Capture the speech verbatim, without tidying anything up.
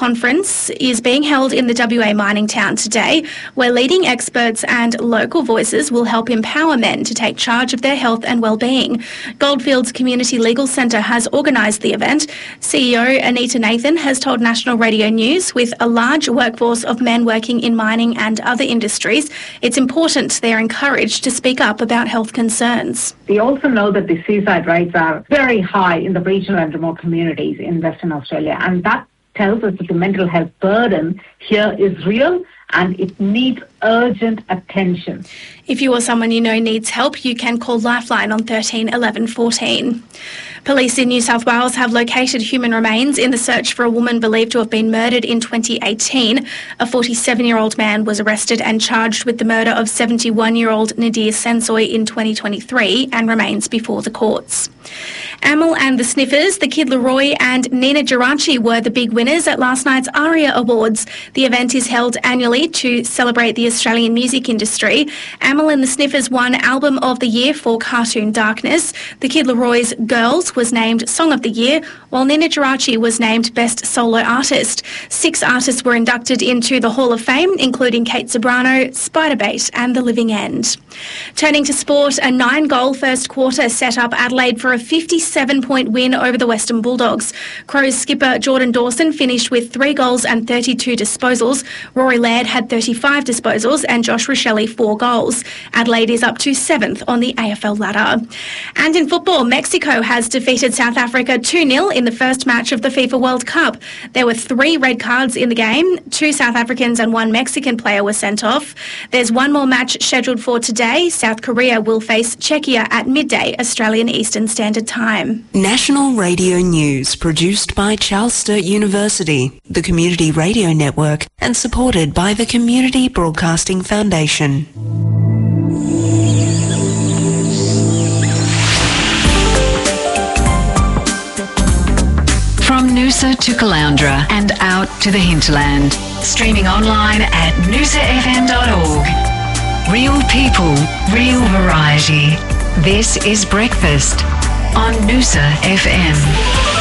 conference is being held in the W A mining town today, where leading experts and local voices will help empower men to take charge of their health and well-being. Goldfields Community Legal Centre has organised the event. C E O Anita Nathan has told National Radio News, with a large workforce of men working in mining and other industries, it's important they're encouraged to speak up about health concerns. We also know that the suicide rates are very high in the regional and remote communities in Western Australia, and that tells us that the mental health burden here is real and it needs urgent attention. If you or someone you know needs help, you can call Lifeline on thirteen eleven fourteen. Police in New South Wales have located human remains in the search for a woman believed to have been murdered in twenty eighteen. A forty-seven-year-old man was arrested and charged with the murder of seventy-one-year-old Nadir Sensoy in twenty twenty-three and remains before the courts. Amyl and the Sniffers, the Kid Laroi and Nina Geraci were the big winners at last night's ARIA Awards. The event is held annually to celebrate the Australian music industry. Amyl and the Sniffers won Album of the Year for Cartoon Darkness. The Kid Laroi's Girls was named Song of the Year, while Nina Geraci was named Best Solo Artist. Six artists were inducted into the Hall of Fame, including Kate Ceberano, Spiderbait and The Living End. Turning to sport, a nine-goal first quarter set up Adelaide for a fifty-seven point win over the Western Bulldogs. Crows skipper Jordan Dawson finished with three goals and thirty-two disposals. Rory Laird had thirty-five disposals and Josh Rochelle four goals. Adelaide is up to seventh on the A F L ladder. And in football, Mexico has defeated South Africa two nil in the first match of the FIFA World Cup. There were three red cards in the game. Two South Africans and one Mexican player were sent off. There's one more match scheduled for today. South Korea will face Czechia at midday Australian Eastern Standard Time. National Radio News, produced by Charles Sturt University, the Community Radio Network, and supported by the Community Broadcasting Foundation. From Noosa to Caloundra and out to the hinterland. Streaming online at noosa f m dot org. Real people, real variety. This is Breakfast on Noosa F M.